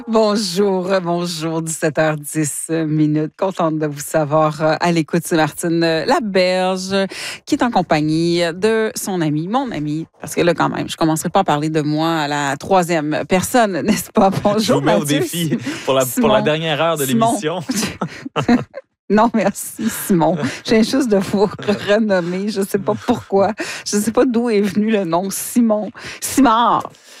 Bonjour, 17h10 . Contente de vous savoir à l'écoute. C'est Martine Laberge qui est en compagnie de son ami, mon ami, parce que là, quand même, je ne commencerai pas à parler de moi à la troisième personne, n'est-ce pas? Bonjour, je vous mets Mathieu. au défi pour la dernière heure de l'émission. Non, merci, Simon. Je viens juste de vous renommer. Je ne sais pas pourquoi. Je ne sais pas d'où est venu le nom Simon. Simon,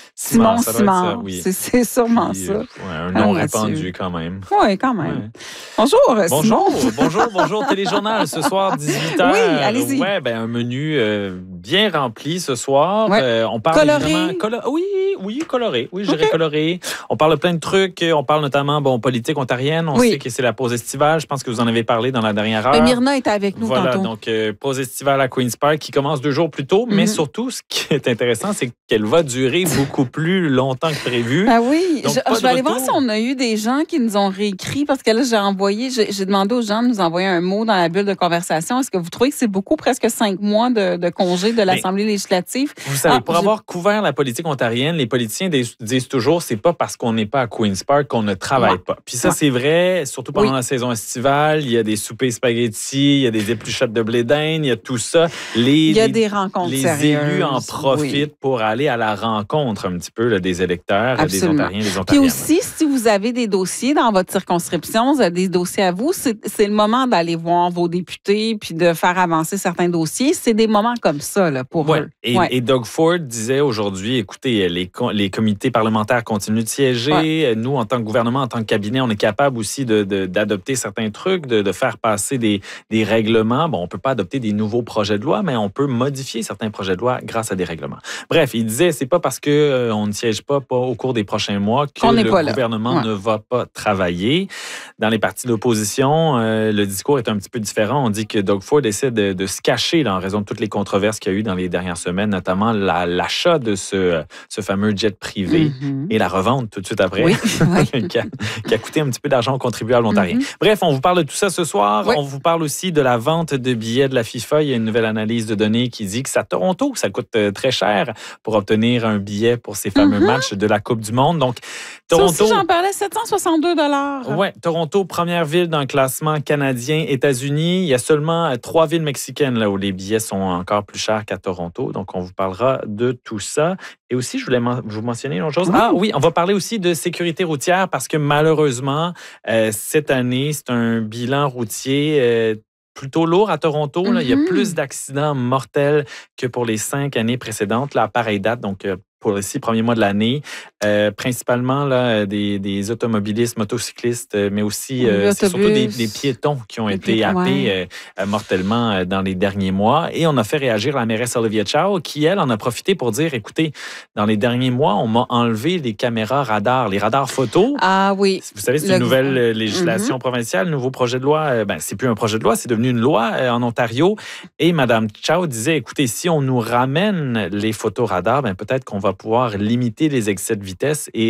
oui. C'est sûrement Puis, ça. Un nom répandu quand même. Oui, quand même. Ouais. Bonjour, Simon. Bonjour, Téléjournal, ce soir, 18h. Oui, allez-y. Ouais, un menu bien rempli ce soir. Ouais. On parle coloré. Oui, coloré. Oui, je dirais coloré. On parle de plein de trucs. On parle notamment, politique ontarienne. On sait que c'est la pause estivale. Je pense que vous en avez parlé dans la dernière heure. Myrna était avec nous tantôt. Donc, pause estivale à Queen's Park qui commence 2 jours plus tôt. Mais surtout, ce qui est intéressant, c'est qu'elle va durer beaucoup plus longtemps que prévu. Ah oui, donc, je vais aller voir si on a eu des gens qui nous ont réécrit, parce que là, j'ai demandé aux gens de nous envoyer un mot dans la bulle de conversation. Est-ce que vous trouvez que c'est beaucoup, presque 5 mois de congé de l'Assemblée législative? Vous savez, pour avoir couvert la politique ontarienne, les politiciens disent toujours, c'est pas parce qu'on n'est pas à Queen's Park qu'on ne travaille pas. Puis ça, c'est vrai, surtout pendant la saison estivale. Il y a des soupers spaghettis, il y a des épluchettes de blé d'Inde, il y a tout ça. Il y a des rencontres sérieuses. Les élus en profitent pour aller à la rencontre un petit peu là, des électeurs, des Ontariens, des Ontariennes. Puis aussi, si vous avez des dossiers dans votre circonscription, vous avez des dossiers à vous, c'est le moment d'aller voir vos députés puis de faire avancer certains dossiers. C'est des moments comme ça là, pour eux. Et Doug Ford disait aujourd'hui, écoutez, les comités parlementaires continuent de siéger. Ouais. Nous, en tant que gouvernement, en tant que cabinet, on est capable aussi d'adopter certains trucs, de faire passer des règlements. Bon, on ne peut pas adopter des nouveaux projets de loi, mais on peut modifier certains projets de loi grâce à des règlements. Bref, il disait, c'est pas parce qu'on ne siège pas au cours des prochains mois que le gouvernement ne va pas travailler. Dans les partis d'opposition, le discours est un petit peu différent. On dit que Doug Ford essaie de se cacher là, en raison de toutes les controverses qu'il y a eu dans les dernières semaines, notamment l'achat de ce fameux jet privé et la revente tout de suite après, qui a coûté un petit peu d'argent aux contribuables ontariens. Bref, on vous parle de tout ça ce soir. On vous parle aussi de la vente de billets de la FIFA. Il y a une nouvelle analyse de données qui dit que c'est à Toronto, ça coûte très cher pour obtenir un billet pour ces fameux matchs de la Coupe du Monde. Donc, Toronto... Ça aussi, j'en parlais, 762 $. Oui, Toronto, première ville dans le classement canadien, États-Unis. Il y a seulement 3 villes mexicaines là, où les billets sont encore plus chers qu'à Toronto. Donc, on vous parlera de tout ça. Et aussi, je voulais vous mentionner une autre chose. Ah oui, on va parler aussi de sécurité routière parce que malheureusement, cette année, c'est un bilan routier plutôt lourd à Toronto. Là. Il y a plus d'accidents mortels que pour les 5 années précédentes, là, à pareille date. Donc, pour les 6 premiers mois de l'année, principalement là, des automobilistes, motocyclistes, mais aussi c'est surtout des piétons qui ont été happés mortellement dans les derniers mois. Et on a fait réagir la mairesse Olivia Chow, qui, elle, en a profité pour dire, écoutez, dans les derniers mois, on m'a enlevé les caméras radars, les radars photo. Ah oui. Vous savez, c'est une nouvelle législation provinciale, nouveau projet de loi. C'est plus un projet de loi, c'est devenu une loi en Ontario. Et Mme Chow disait, écoutez, si on nous ramène les photos radars, peut-être qu'on va pouvoir limiter les excès de vitesse et